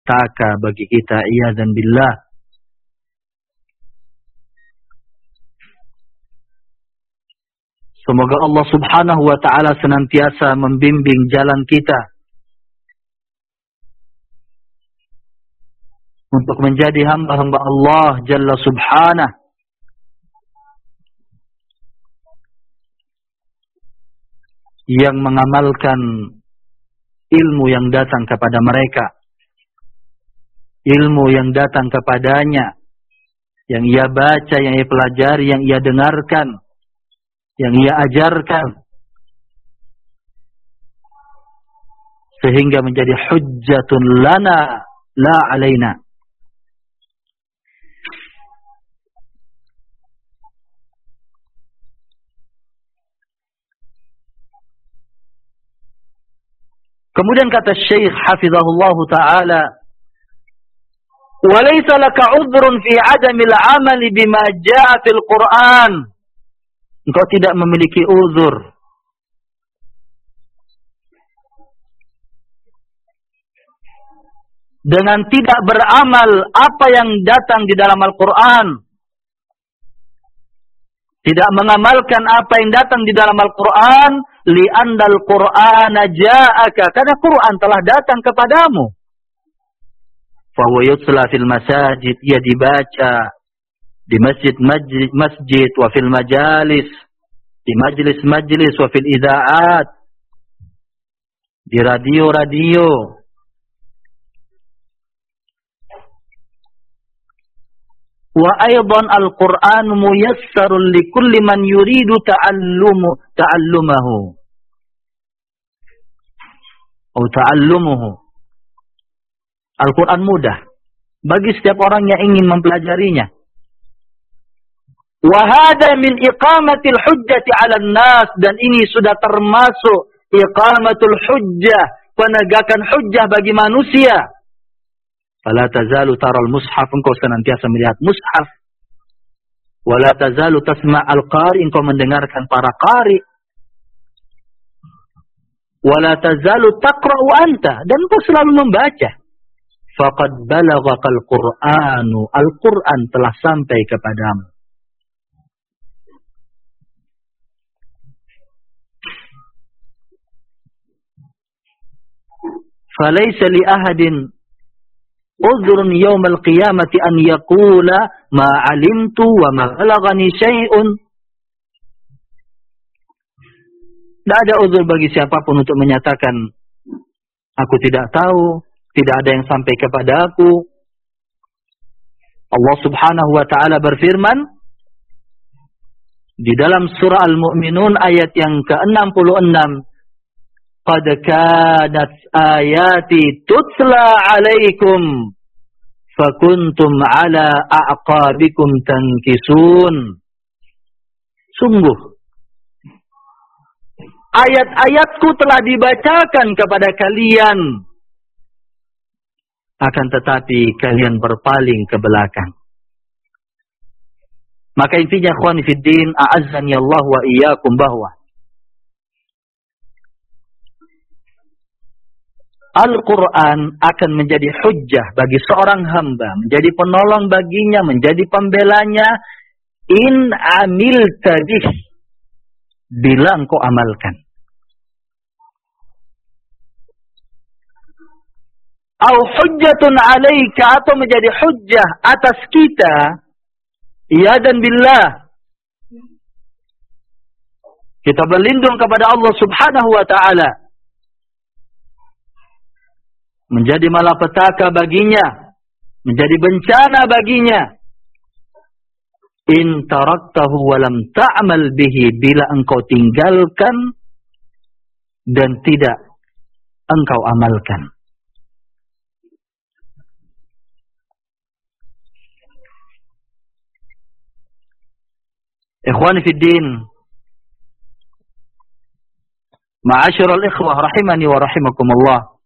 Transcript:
malapetaka bagi kita, iyadzan billah. Semoga Allah Subhanahu wa taala senantiasa membimbing jalan kita untuk menjadi hamba-hamba Allah Jalla Subhanahu, yang mengamalkan ilmu yang datang kepada mereka, ilmu yang datang kepadanya, yang ia baca, yang ia pelajari, yang ia dengarkan, yang ia ajarkan, sehingga menjadi hujjatun lana la alaina. Kemudian kata Syekh hafizahullah taala, "Wa laysa laka 'udhrun fi 'adamil 'amali bima jaa'a fil Qur'an." Engkau tidak memiliki uzur dengan tidak beramal apa yang datang di dalam Al-Quran, tidak mengamalkan apa yang datang di dalam Al-Quran, li'andal Qur'ana ja'aka, karena Quran telah datang kepadamu. Fa huwa yutla fil masajid, ia dibaca di masjid wa fil majalis, di majlis wa fil idha'at, di radio. Wa aidan al-Qur'an muyassarun likulli man yuridu ta'allumahu atau ta'allumuhu. Al-Quran mudah bagi setiap orang yang ingin mempelajarinya. Wa hada min iqamatil hujjati 'alan nas, dan ini sudah termasuk iqamatul hujjah, penegakan hujjah bagi manusia. Fala tazalu taral mushaf, engkau senantiasa melihat mushaf. Wala tazalu tasma' al-qari, engkau mendengarkan para qari. Wala tazalu taqra'u anta, dan engkau selalu membaca. Faqad balaghakal Qur'anu, Al-Quran telah sampai kepadamu. Falaysa li ahadin udhrun yawmal qiyamati an yaqula ma 'alimtu wa ma balaghani syai'un. Tidak ada uzur bagi siapapun untuk menyatakan aku tidak tahu, tidak ada yang sampai kepada aku. Allah Subhanahu wa taala berfirman di dalam surah Al-Mu'minun ayat yang ke-66, "Qad kanat ayati tutla 'alaikum fakuntum 'ala a'qabikum tankisun." Sungguh ayat-ayatku telah dibacakan kepada kalian, akan tetapi kalian berpaling ke belakang. Maka intinya ikhwani fid din, a'azzani Allah wa iyyakum, bahwa Al-Quran akan menjadi hujjah bagi seorang hamba, menjadi penolong baginya, menjadi pembelanya, in amilta bih, bila engkau amalkan. Au hujjatun alaika, atau menjadi hujjah atas kita, ya dan billah. Kita berlindung kepada Allah Subhanahu wa ta'ala, menjadi malapetaka baginya, menjadi bencana baginya. In taraktahu walam ta'mal bihi, bila engkau tinggalkan dan tidak engkau amalkan. Ikhwani fid din, ma'asyiral ikhwah rahimani wa rahimakumullah.